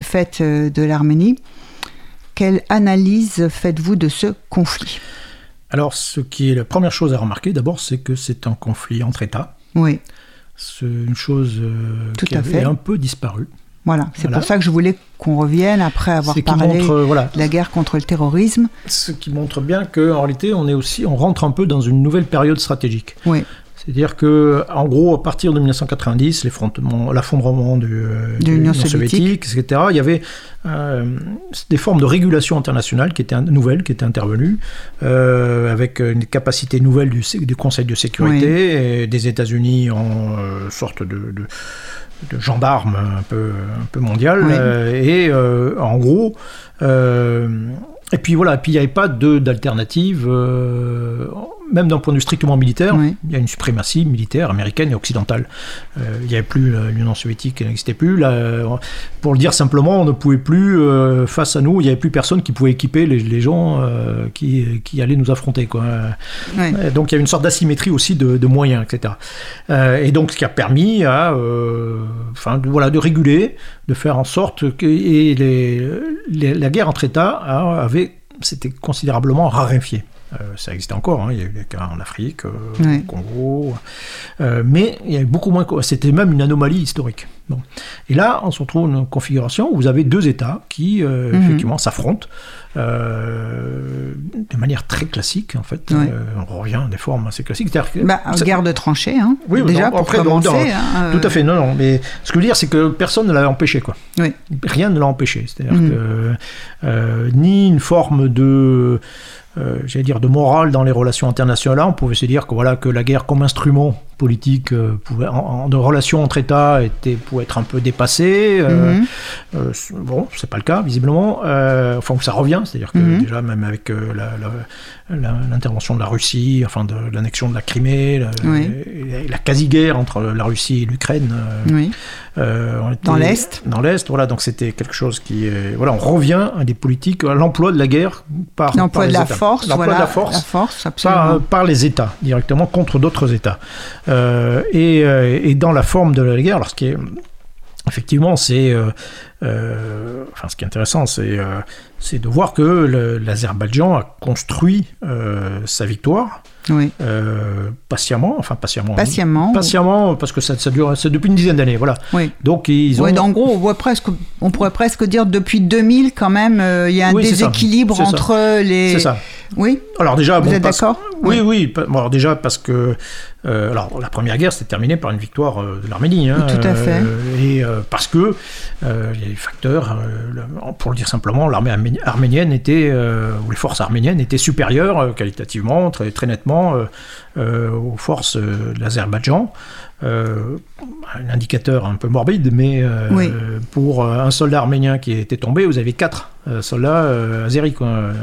défaite de l'Arménie. Quelle analyse faites-vous de ce conflit ? Alors, ce qui est la première chose à remarquer, d'abord, c'est que c'est un conflit entre États. Oui. C'est une chose qui avait un peu disparu. Voilà, c'est pour ça que je voulais qu'on revienne après avoir parlé de la guerre contre le terrorisme. Ce qui montre bien qu'en réalité, on rentre un peu dans une nouvelle période stratégique. Oui. C'est-à-dire que, en gros, à partir de 1990, l'affondrement de l'Union soviétique, etc., il y avait des formes de régulation internationale qui étaient intervenues, avec une capacité nouvelle du Conseil de sécurité, et des États-Unis en sorte de gendarme un peu mondial, et en gros, et puis voilà, puis il n'y avait pas d'alternative, même d'un point de vue strictement militaire, il y a une suprématie militaire américaine et occidentale. Il n'y avait plus l'Union soviétique, elle n'existait plus. Là, pour le dire simplement, on ne pouvait plus, face à nous, il n'y avait plus personne qui pouvait équiper les gens qui allaient nous affronter, quoi. Donc il y avait une sorte d'asymétrie aussi de moyens, etc. Et donc ce qui a permis de réguler, de faire en sorte que la guerre entre États s'était considérablement raréfiée. Ça existait encore, il y a eu des cas en Afrique, au Congo, mais il y avait beaucoup moins. C'était même une anomalie historique. Bon. Et là, on se retrouve dans une configuration où vous avez deux États qui, effectivement, s'affrontent de manière très classique, en fait. On revient à des formes assez classiques. Guerre de tranchées, déjà, pour commencer. Tout à fait, non, mais ce que je veux dire, c'est que personne ne l'a empêché, quoi. Oui. Rien ne l'a empêché. C'est-à-dire que ni une forme de morale dans les relations internationales. On pouvait se dire que la guerre comme instrument politique de relations entre États pouvait être un peu dépassée. Bon, c'est pas le cas, visiblement. Ça revient, c'est-à-dire que déjà, même avec l'intervention de la Russie, de l'annexion de la Crimée, la quasi-guerre entre la Russie et l'Ukraine, dans l'Est. Dans l'Est, voilà, donc c'était quelque chose qui on revient à des politiques, à l'emploi de la guerre par les États. L'emploi de la force, par les États, directement contre d'autres États. Et dans la forme de la guerre, alors ce qui est effectivement, ce qui est intéressant, c'est de voir que l'Azerbaïdjan a construit sa victoire. Patiemment, parce que ça dure depuis une dizaine d'années, voilà. Donc ils ont. En gros, on pourrait presque dire depuis 2000 quand même, il y a un déséquilibre entre les. C'est ça. Oui. Alors déjà, vous êtes d'accord ? Oui. Alors déjà parce que la première guerre s'est terminée par une victoire de l'Arménie. Tout à fait. Et parce que il y a des facteurs, pour le dire simplement, l'armée arménienne ou les forces arméniennes étaient supérieures qualitativement, très, très nettement, aux forces de l'Azerbaïdjan. Un indicateur un peu morbide, mais pour un soldat arménien qui était tombé, vous avez 4 soldats azéris.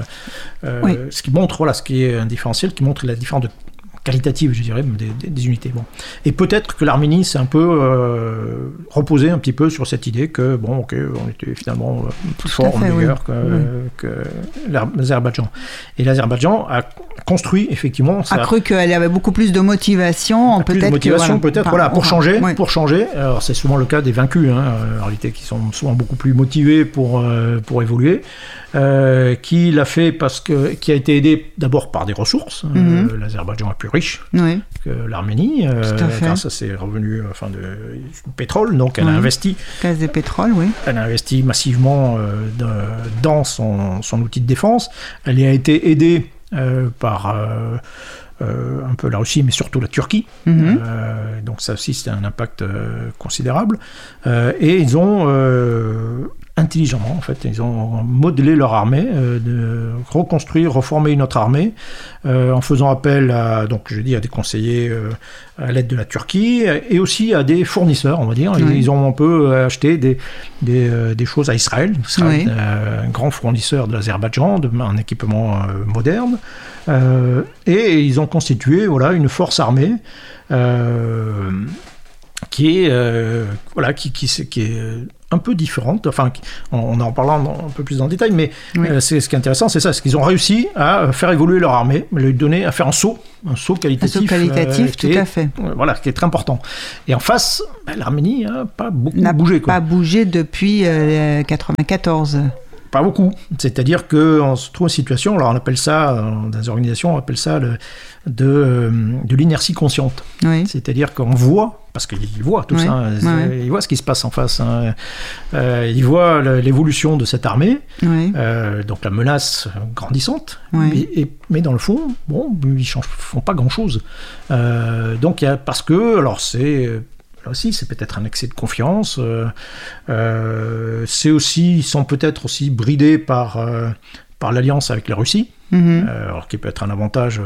Ce qui montre, ce qui est un différentiel, qui montre la différence qualitative, je dirais, des unités. Bon. Et peut-être que l'Arménie s'est un peu reposée un petit peu sur cette idée que, on était finalement plus fort, meilleur que l'Azerbaïdjan. Et l'Azerbaïdjan a construit, effectivement... A cru qu'elle avait beaucoup plus de motivation, pour changer. Alors, c'est souvent le cas des vaincus, en réalité, qui sont souvent beaucoup plus motivés pour évoluer. Qui l'a fait qui a été aidé d'abord par des ressources. L'Azerbaïdjan est plus riche que l'Arménie, grâce à ses revenus du pétrole. Donc elle a investi. Gaz et pétrole, oui. Elle a investi massivement dans son outil de défense. Elle a été aidée par un peu la Russie, mais surtout la Turquie. Donc ça aussi, c'était un impact considérable. Et ils ont intelligemment, en fait, ils ont modelé leur armée, reformer une autre armée, en faisant appel à des conseillers à l'aide de la Turquie, et aussi à des fournisseurs, on va dire. Ils ont un peu acheté des choses à Israël, un grand fournisseur de l'Azerbaïdjan, un équipement moderne, et ils ont constitué une force armée qui est un peu différente. Enfin, on en parlera un peu plus dans le détail, mais c'est ce qui est intéressant, c'est ça, c'est qu'ils ont réussi à faire évoluer leur armée, à faire un saut qualitatif. Un saut qualitatif, tout à fait. Voilà, qui est très important. Et en face, l'Arménie n'a pas beaucoup bougé. Pas bougé depuis 1994. Pas beaucoup. C'est-à-dire qu'on se trouve en situation, alors on appelle ça, dans les organisations, on appelle ça de l'inertie consciente. Oui. C'est-à-dire qu'on voit, parce qu'ils voient tout ça, ils voient ce qui se passe en face. Ils voient l'évolution de cette armée, donc la menace grandissante, mais dans le fond, ils ne font pas grand-chose. Donc, parce que, alors aussi, c'est peut-être un excès de confiance. Ils sont peut-être aussi bridés par l'alliance avec la Russie, alors qui peut être un avantage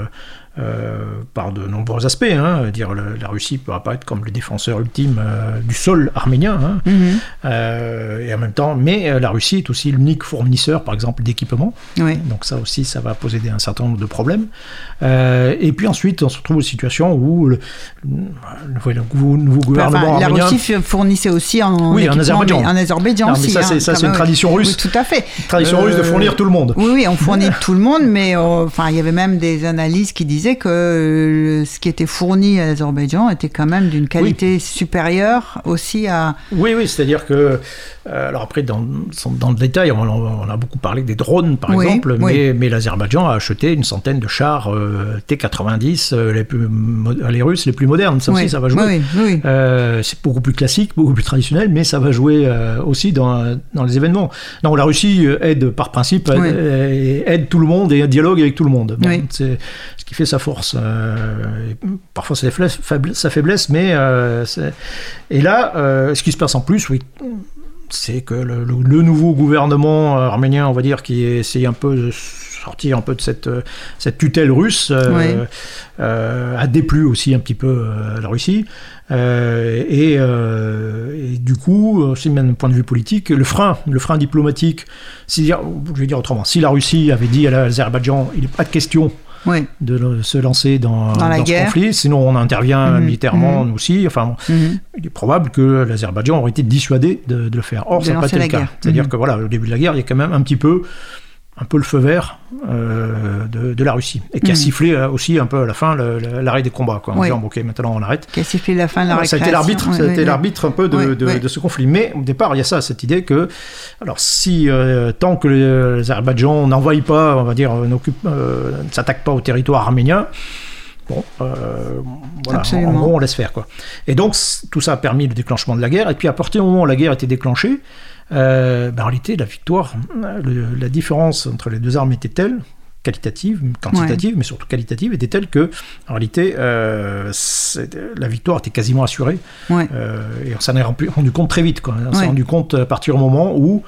par de nombreux aspects. La Russie ne pourra pas être comme le défenseur ultime du sol arménien. Et en même temps, mais la Russie est aussi l'unique fournisseur, par exemple, d'équipements. Donc ça aussi, ça va poser un certain nombre de problèmes. Et puis ensuite, on se retrouve une situation où le nouveau gouvernement arménien... La Russie fournissait aussi en Azerbaïdjan. En Azerbaïdjan aussi. Ça, c'est une tradition russe. Oui, tout à fait. Tradition russe de fournir tout le monde. Oui, on fournit tout le monde, mais il y avait même des analyses qui disaient que ce qui était fourni à l'Azerbaïdjan était quand même d'une qualité supérieure aussi à... Oui, c'est-à-dire que... alors après, dans le détail, on a beaucoup parlé des drones, par exemple, mais l'Azerbaïdjan a acheté une centaine de chars T-90, les Russes les plus modernes. Ça aussi, ça va jouer. C'est beaucoup plus classique, beaucoup plus traditionnel, mais ça va jouer aussi dans les événements. Non, la Russie aide par principe, aide tout le monde et dialogue avec tout le monde. C'est ce qui fait sa force. Parfois, c'est sa faiblesse, mais... Et là, ce qui se passe en plus, c'est que le nouveau gouvernement arménien, on va dire, qui essaye un peu de sortir un peu de cette tutelle russe, a déplu aussi un petit peu la Russie. Et du coup, aussi même d'un point de vue politique, le frein diplomatique, je vais dire autrement, si la Russie avait dit à l'Azerbaïdjan, il n'est pas de question de se lancer dans ce conflit, sinon on intervient militairement nous aussi. Enfin, il est probable que l'Azerbaïdjan aurait été dissuadé de le faire. Or, ça n'a pas été le cas. C'est-à-dire que au début de la guerre, il y a quand même un peu le feu vert de la Russie, et qui a sifflé aussi un peu à la fin l'arrêt des combats, en disant ok, maintenant on arrête. Qui a sifflé la fin de la récréation. Ça a été l'arbitre un peu de ce conflit. Mais au départ, il y a cette idée que, alors si tant que l'Azerbaïdjan n'envahit pas, on va dire, ne s'attaque pas au territoire arménien, en gros, on laisse faire, Et donc, tout ça a permis le déclenchement de la guerre. Et puis, à partir du moment où la guerre était déclenchée, en réalité, la victoire, la différence entre les deux armes était telle, quantitative, mais surtout qualitative, était telle que, en réalité, la victoire était quasiment assurée. Et on s'en est rendu compte très vite, On s'est rendu compte à partir du moment où,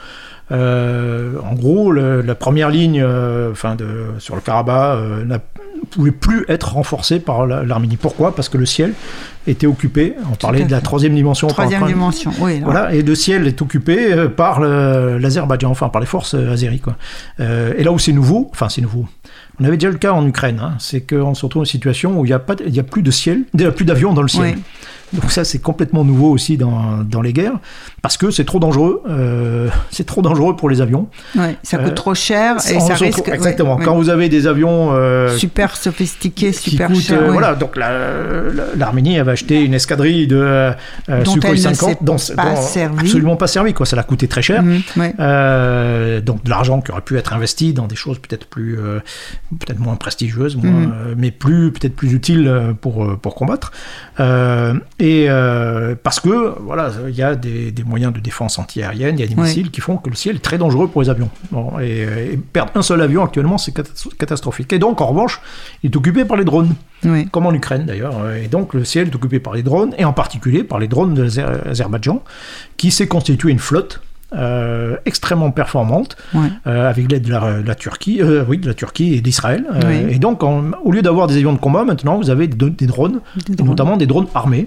en gros, la première ligne sur le Karabakh ne pouvait plus être renforcée par l'Arménie. Pourquoi ? Parce que le ciel était occupé. On parlait de la troisième dimension. Voilà, et le ciel est occupé par l'Azerbaïdjan, par les forces azéries. Et là où c'est nouveau, on avait déjà le cas en Ukraine, c'est qu'on se retrouve dans une situation où il n'y a plus de ciel, il n'y a plus d'avions dans le ciel. Donc ça, c'est complètement nouveau aussi dans les guerres, parce que c'est trop dangereux. C'est trop dangereux pour les avions. Ça coûte trop cher et ça risque... Exactement. Quand vous avez des avions... super sophistiqués, super chers. Voilà, donc l'Arménie avait acheté une escadrille de Sukhoi 50 absolument pas servi. Ça l'a coûté très cher. Donc de l'argent qui aurait pu être investi dans des choses peut-être moins prestigieuses, mais peut-être plus utiles pour combattre. Et parce que il y a des moyens de défense anti-aérienne, il y a des missiles qui font que le ciel est très dangereux pour les avions. Et perdre un seul avion actuellement, c'est catastrophique. Et donc, en revanche, il est occupé par les drones, comme en Ukraine d'ailleurs. Et donc, le ciel est occupé par les drones, et en particulier par les drones de l'Azerbaïdjan, qui s'est constitué une flotte extrêmement performante, avec l'aide de la Turquie, de la Turquie et d'Israël. Et donc, au lieu d'avoir des avions de combat, maintenant, vous avez des drones, notamment des drones armés,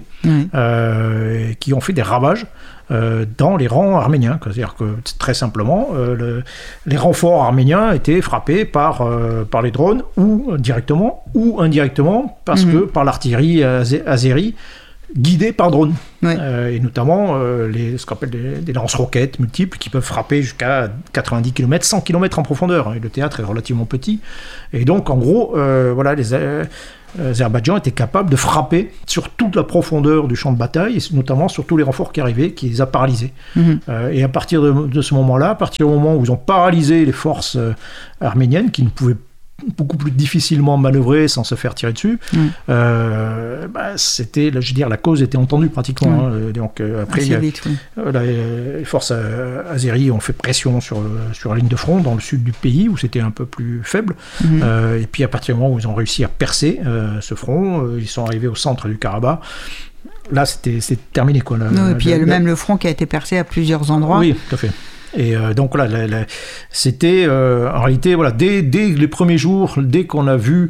qui ont fait des ravages dans les rangs arméniens. C'est-à-dire que, très simplement, les renforts arméniens étaient frappés par les drones, ou directement, ou indirectement, parce que par l'artillerie azérie, guidés par drone. Ouais. Et notamment ce qu'on appelle des lance-roquettes multiples qui peuvent frapper jusqu'à 90 km, 100 km en profondeur. Et le théâtre est relativement petit. Et donc, en gros, l'Azerbaïdjan était capable de frapper sur toute la profondeur du champ de bataille, et notamment sur tous les renforts qui arrivaient, qui les a paralysés. Et à partir de ce moment-là, à partir du moment où ils ont paralysé les forces arméniennes, qui ne pouvaient beaucoup plus difficilement manœuvrer sans se faire tirer dessus, c'était, je veux dire, la cause était entendue pratiquement. Donc après, les forces azéries ont fait pression sur la ligne de front dans le sud du pays où c'était un peu plus faible. Et puis à partir du moment où ils ont réussi à percer ce front, ils sont arrivés au centre du Karabakh. Là, c'est terminé, quoi. Et puis il y a même le front qui a été percé à plusieurs endroits. Oui, tout à fait. Et donc voilà, c'était en réalité, voilà, dès les premiers jours, dès qu'on a vu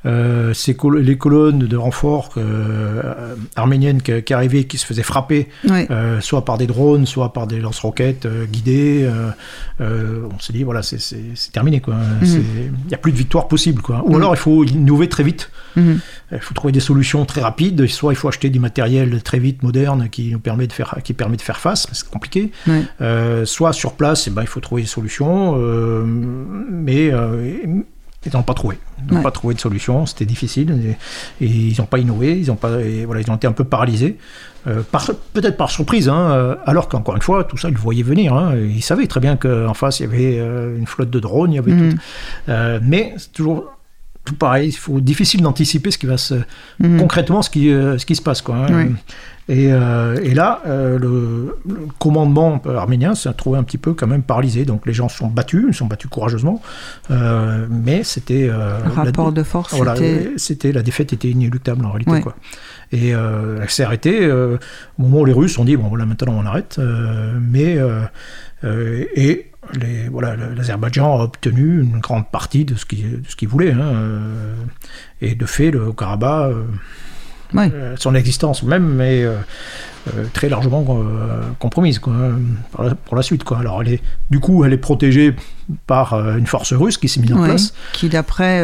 les colonnes de renforts arméniennes qui arrivaient, qui se faisaient frapper, soit par des drones, soit par des lance-roquettes guidés, on s'est dit, voilà, c'est terminé, quoi. Il n'y a plus de victoire possible, quoi. Ou alors il faut innover très vite. Il faut trouver des solutions très rapides, soit il faut acheter du matériel très vite, moderne, qui permet de faire face, c'est compliqué, soit sur place, il faut trouver des solutions, mais ils n'ont pas trouvé. Ils n'ont pas trouvé de solution, c'était difficile, et ils n'ont pas innové, ils ont été un peu paralysés, peut-être par surprise, alors qu'encore une fois, tout ça, ils le voyaient venir. Ils savaient très bien qu'en face, il y avait une flotte de drones, il y avait tout. Mais c'est toujours tout pareil, c'est difficile d'anticiper ce qui va concrètement ce qui se passe, quoi. Et là, le commandement arménien s'est trouvé un petit peu quand même paralysé. Donc les gens se sont battus courageusement, mais c'était... rapport de force, la défaite était inéluctable en réalité, quoi. Et elle s'est arrêtée au moment où les Russes ont dit, bon voilà, maintenant on arrête, l'Azerbaïdjan a obtenu une grande partie de ce qu'il voulait, et de fait le Karabakh, son existence même est très largement compromise, quoi, pour la suite, quoi. Alors elle est protégée par une force russe qui s'est mise en place, qui d'après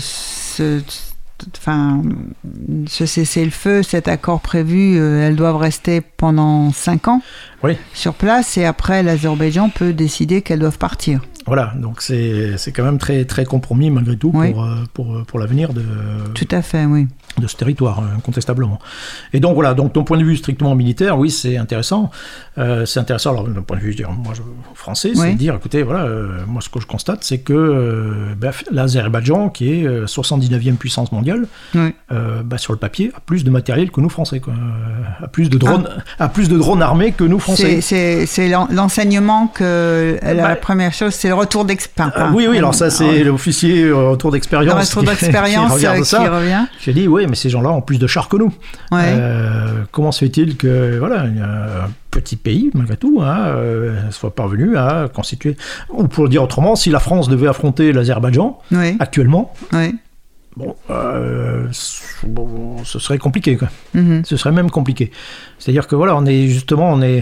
ce cessez-le-feu, cet accord prévu, elles doivent rester pendant 5 ans sur place, et après l'Azerbaïdjan peut décider qu'elles doivent partir. Voilà, donc c'est quand même très, très compromis malgré tout pour l'avenir de... Tout à fait, oui. De ce territoire, incontestablement. Et donc voilà, donc d'un point de vue strictement militaire, oui, c'est intéressant. Alors d'un point de vue, français, c'est de dire, écoutez, voilà, moi ce que je constate, c'est que l'Azerbaïdjan, qui est 79e puissance mondiale, sur le papier, a plus de matériel que nous Français, quoi. A plus de drones armés que nous Français. C'est l'enseignement que la première chose, c'est le retour d'expérience. Oui, alors ça, c'est l'officier retour d'expérience. Qui revient. J'ai dit, oui, mais ces gens-là ont plus de chars que nous. Comment se fait-il que, voilà, un petit pays, malgré tout, soit parvenu à constituer... Ou pour le dire autrement, si la France devait affronter l'Azerbaïdjan, actuellement, ce serait compliqué, quoi. Ce serait même compliqué. C'est-à-dire que, voilà, on est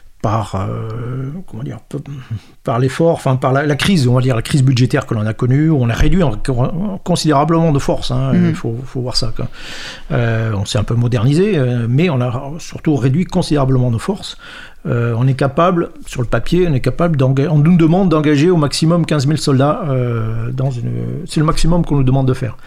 par l'effort, par la crise, on va dire, la crise budgétaire que l'on a connue, on a réduit considérablement de force, il faut voir ça, quoi. On s'est un peu modernisé, mais on a surtout réduit considérablement nos forces. On est capable, sur le papier, on nous demande d'engager au maximum 15 000 soldats, c'est le maximum qu'on nous demande de faire.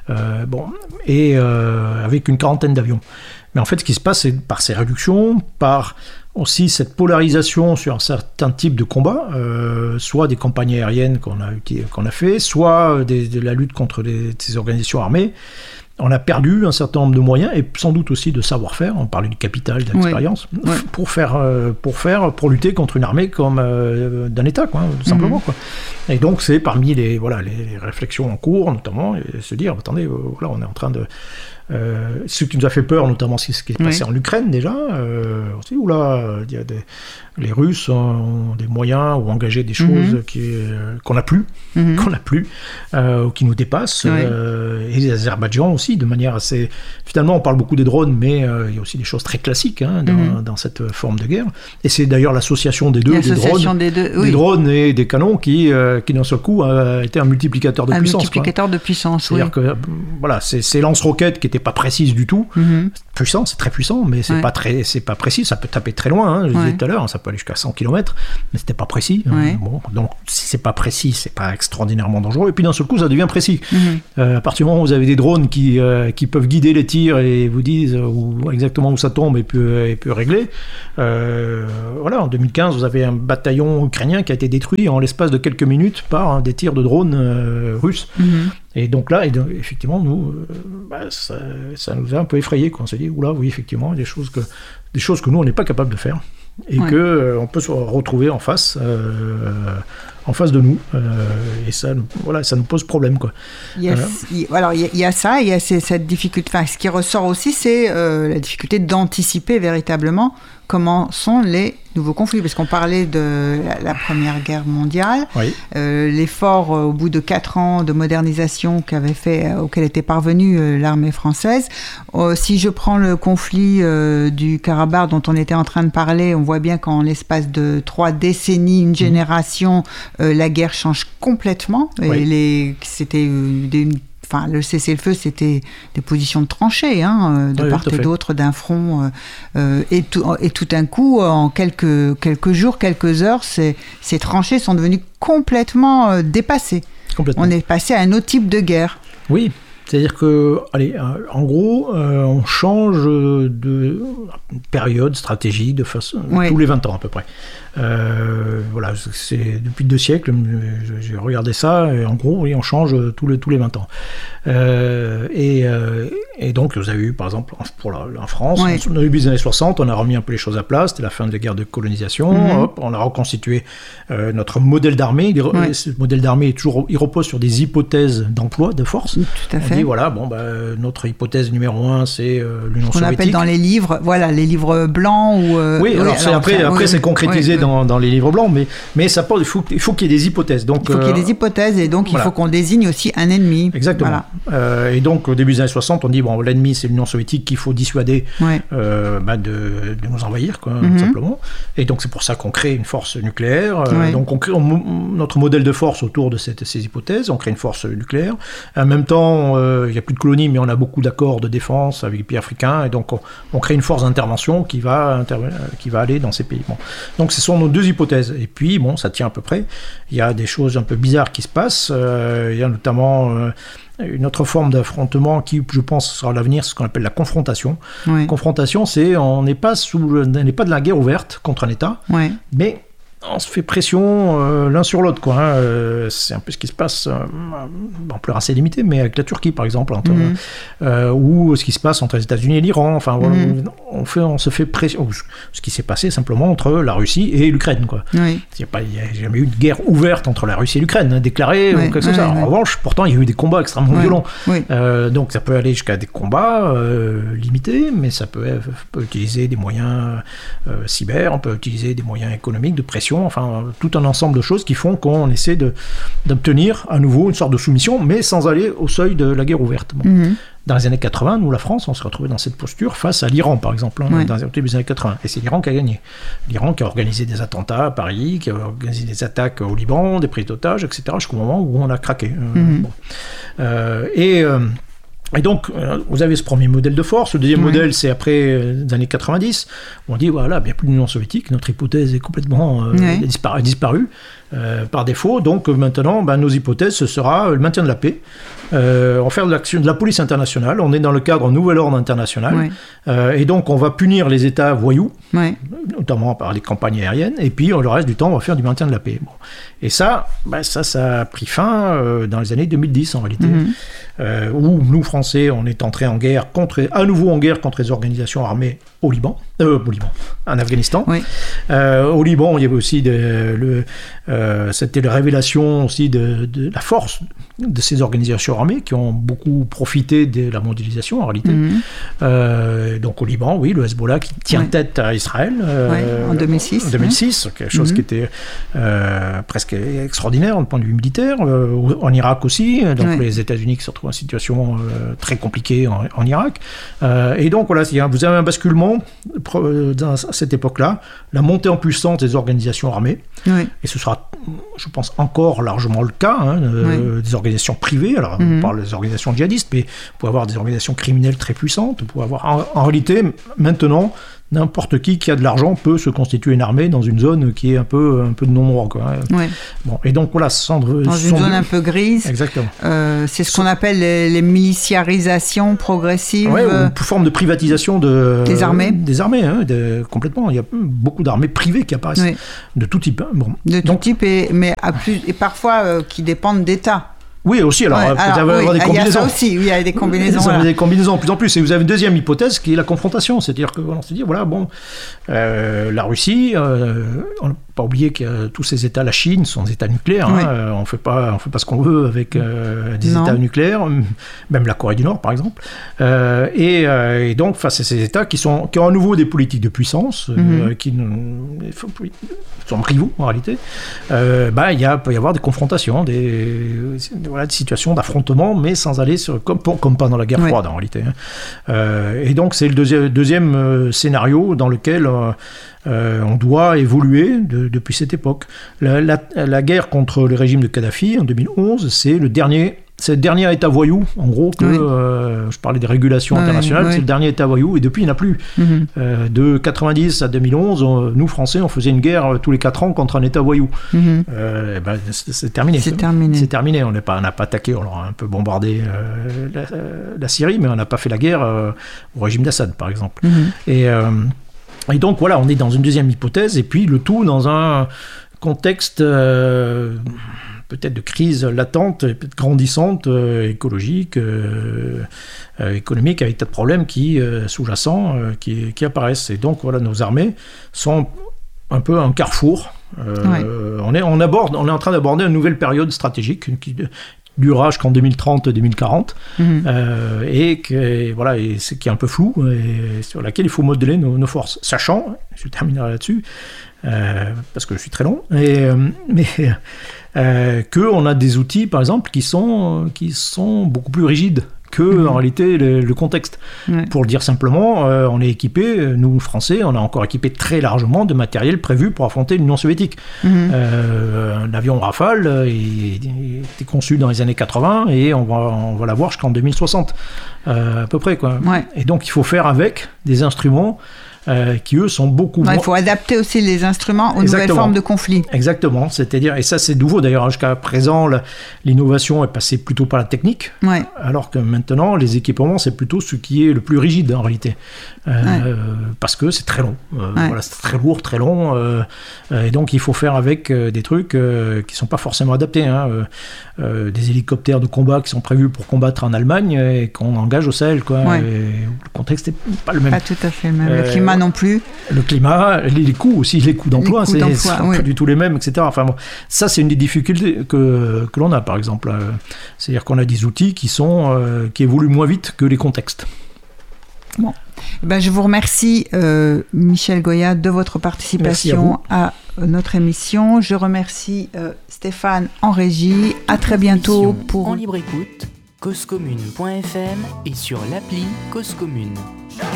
Avec une quarantaine d'avions. Mais en fait, ce qui se passe, c'est par ces réductions, par aussi cette polarisation sur un certain type de combat, soit des campagnes aériennes qu'on a fait, soit de la lutte contre ces organisations armées. On a perdu un certain nombre de moyens et sans doute aussi de savoir-faire. On parlait du capital, de l'expérience, pour lutter contre une armée comme d'un État, quoi, tout simplement, quoi. Et donc c'est parmi les réflexions en cours, notamment, et se dire, attendez, voilà, on est en train de... ce qui nous a fait peur, notamment ce qui est passé en Ukraine déjà, aussi, où là, les Russes ont des moyens ou engagé des choses qu'on n'a plus, ou qui nous dépassent, et les Azerbaïdjans aussi aussi, de manière assez... Finalement, on parle beaucoup des drones, mais il y a aussi des choses très classiques dans cette forme de guerre. Et c'est d'ailleurs l'association des deux, des drones et des canons qui d'un seul coup, a été un multiplicateur de puissance. Un multiplicateur de puissance, c'est-à-dire que, voilà, ces lance-roquettes qui n'étaient pas précises du tout, puissant, c'est très puissant, mais c'est pas précis, ça peut taper très loin, je disais tout à l'heure, ça peut aller jusqu'à 100 km, mais c'était pas précis. Bon, donc, si c'est pas précis, c'est pas extraordinairement dangereux, et puis d'un seul coup, ça devient précis. À partir du moment où vous avez des drones qui peuvent guider les tirs et vous disent exactement où ça tombe et peut régler, voilà, en 2015, vous avez un bataillon ukrainien qui a été détruit en l'espace de quelques minutes par des tirs de drones russes. Et donc là, effectivement, nous, ça nous a un peu effrayés. On s'est dit, oula, oui, effectivement, il y a des choses que nous, on n'est pas capable de faire. Et qu'on peut se retrouver en face de nous. Et ça nous pose problème, quoi. Alors, il y a ça, il y a cette difficulté. Enfin, ce qui ressort aussi, c'est la difficulté d'anticiper véritablement comment sont les nouveaux conflits, parce qu'on parlait de la Première Guerre mondiale, l'effort au bout de 4 ans de modernisation auquel était parvenue l'armée française. Si je prends le conflit du Karabakh dont on était en train de parler, on voit bien qu'en l'espace de 3 décennies, une génération, la guerre change complètement. Et le cessez-le-feu, c'était des positions de tranchées, de part et d'autre d'un front. Et tout d'un coup, en quelques jours, quelques heures, ces tranchées sont devenues complètement dépassées. On est passé à un autre type de guerre. Oui. C'est-à-dire que, en gros, on change de période stratégique de façon tous les 20 ans à peu près. Voilà, c'est depuis 2 siècles, j'ai regardé ça, et en gros, on change tous les 20 ans. Et donc, vous avez eu, par exemple, en France, au début des années 60, on a remis un peu les choses à plat, c'était la fin de la guerre de colonisation, on a reconstitué notre modèle d'armée. Ce modèle d'armée, il repose sur des hypothèses d'emploi, de force. Tout à fait. On dit, voilà, notre hypothèse numéro 1, c'est l'Union soviétique. On appelle dans les livres, les livres blancs. Après, c'est concrétisé dans les livres blancs, mais il faut qu'il y ait des hypothèses. Donc, il faut qu'il y ait des hypothèses, et donc il faut qu'on désigne aussi un ennemi. Exactement. Voilà. Et donc, au début des années 60, on dit, l'ennemi, c'est l'Union soviétique qu'il faut dissuader de nous envahir, tout simplement. Et donc, c'est pour ça qu'on crée une force nucléaire. Donc, on crée notre modèle de force autour de ces hypothèses. On crée une force nucléaire. En même temps, il n'y a plus de colonies, mais on a beaucoup d'accords de défense avec les pays africains, et donc on crée une force d'intervention qui va aller dans ces pays. Donc ce sont nos 2 hypothèses, et puis ça tient à peu près. Il y a des choses un peu bizarres qui se passent, il y a notamment une autre forme d'affrontement qui, je pense, sera l'avenir, c'est ce qu'on appelle la confrontation. Confrontation, c'est on n'est pas de la guerre ouverte contre un État, mais on se fait pression l'un sur l'autre, c'est un peu ce qui se passe ampleur assez limitée, mais avec la Turquie par exemple, ou ce qui se passe entre les États-Unis et l'Iran. Enfin voilà, on se fait pression. Ce qui s'est passé simplement entre la Russie et l'Ukraine, Il n'y a jamais eu de guerre ouverte entre la Russie et l'Ukraine, déclarée ou quelque chose. En revanche, pourtant, il y a eu des combats extrêmement violents. Donc ça peut aller jusqu'à des combats limités, mais ça peut utiliser des moyens cyber, on peut utiliser des moyens économiques de pression. Enfin, tout un ensemble de choses qui font qu'on essaie d'obtenir à nouveau une sorte de soumission, mais sans aller au seuil de la guerre ouverte. Dans les années 80, nous, la France, on se retrouvait dans cette posture face à l'Iran, par exemple, dans les début des années 80. Et c'est l'Iran qui a gagné. L'Iran qui a organisé des attentats à Paris, qui a organisé des attaques au Liban, des prises d'otages, etc., jusqu'au moment où on a craqué. Et donc, vous avez ce premier modèle de force. Le deuxième modèle, c'est après les années 90, où on dit, voilà, il n'y a plus d'Union soviétique, notre hypothèse est complètement disparue par défaut. Donc maintenant, nos hypothèses, ce sera le maintien de la paix. On va faire de la police internationale. On est dans le cadre nouvel ordre international. Et donc, on va punir les États voyous, notamment par les campagnes aériennes. Et puis, le reste du temps, on va faire du maintien de la paix. Et ça a pris fin dans les années 2010, en réalité. Où nous, Français, on est entrés à nouveau en guerre contre les organisations armées au Liban, en Afghanistan. Oui. Au Liban, il y avait aussi c'était la révélation aussi de la force de ces organisations armées qui ont beaucoup profité de la mondialisation en réalité. Donc au Liban, oui, le Hezbollah qui tient tête à Israël en 2006. En 2006, quelque chose qui était presque extraordinaire du point de vue militaire. En Irak aussi, donc les États-Unis qui se retrouvent en situation très compliquée en Irak. Et donc voilà, vous avez un basculement dans cette époque-là, la montée en puissance des organisations armées, et ce sera, je pense, encore largement le cas, des organisations privées. Alors on parle des organisations djihadistes, mais vous pouvez avoir des organisations criminelles très puissantes, vous pouvez avoir en réalité, maintenant, n'importe qui a de l'argent peut se constituer une armée dans une zone qui est un peu de non-droit. Bon, et donc voilà, dans une zone un peu grise. Exactement. C'est ce qu'on appelle les militarisations progressives. Oui, ou une forme de privatisation des armées. Des armées, complètement. Il y a beaucoup d'armées privées qui apparaissent, de tout type. Bon. De tout type, mais parfois qui dépendent d'États. Oui, aussi, alors, vous avez avoir des combinaisons. Il y a ça aussi, il y a des combinaisons. Vous avez des combinaisons de plus en plus. Et vous avez une deuxième hypothèse qui est la confrontation. C'est-à-dire qu'on se dit, la Russie, on n'a pas oublié que tous ces États, la Chine, sont des États nucléaires. On fait pas ce qu'on veut avec des États nucléaires, même la Corée du Nord, par exemple. Et donc, face à ces États qui ont à nouveau des politiques de puissance, qui sont rivaux, en réalité, il peut y avoir des confrontations, des situations d'affrontement, mais sans aller comme pendant la guerre froide, en réalité. Et donc, c'est le deuxième scénario dans lequel on doit évoluer depuis cette époque. La guerre contre le régime de Kadhafi, en 2011, c'est le dernier État voyou, en gros, je parlais des régulations internationales, c'est le dernier État voyou, et depuis, il n'y en a plus. De 90 à 2011, nous, Français, on faisait une guerre tous les 4 ans contre un État voyou. C'est terminé. C'est terminé. On n'a pas attaqué, on a un peu bombardé la Syrie, mais on n'a pas fait la guerre au régime d'Assad, par exemple. Et donc, voilà, on est dans une deuxième hypothèse, et puis le tout dans un contexte peut-être de crise latente, peut-être grandissante, écologique, économique, avec des tas de problèmes sous-jacents qui apparaissent. Et donc, voilà, nos armées sont un peu un carrefour. On est en train d'aborder une nouvelle période stratégique qui durera jusqu'en 2030-2040, et qui est un peu flou, et sur laquelle il faut modeler nos forces. Sachant, je terminerai là-dessus, parce que je suis très long, qu'on a des outils, par exemple, qui sont beaucoup plus rigides que en réalité le contexte. Pour le dire simplement, on est équipé, nous Français, on a encore équipé très largement de matériel prévu pour affronter l'Union soviétique. Un avion Rafale était conçu dans les années 80 et on va l'avoir jusqu'en 2060 à peu près, quoi. Et donc il faut faire avec des instruments qui eux sont beaucoup moins... Il faut adapter aussi les instruments aux nouvelles formes de conflit. Exactement, c'est-à-dire, et ça c'est nouveau d'ailleurs, jusqu'à présent l'innovation est passée plutôt par la technique, alors que maintenant les équipements c'est plutôt ce qui est le plus rigide en réalité, parce que c'est très long, c'est très lourd, très long, et donc il faut faire avec des trucs qui ne sont pas forcément adaptés, des hélicoptères de combat qui sont prévus pour combattre en Allemagne et qu'on engage au Sahel, et le contexte n'est pas le même. Pas tout à fait le même, le climat non plus. Le climat, les coûts aussi, les coûts d'emploi, c'est pas du tout les mêmes, etc. Enfin bon, ça c'est une des difficultés que l'on a, par exemple. C'est-à-dire qu'on a des outils qui évoluent moins vite que les contextes. Bon. Je vous remercie, Michel Goya, de votre participation à notre émission. Je remercie Stéphane en régie. À très bientôt en libre écoute, causecommune.fm et sur l'appli Cause Commune.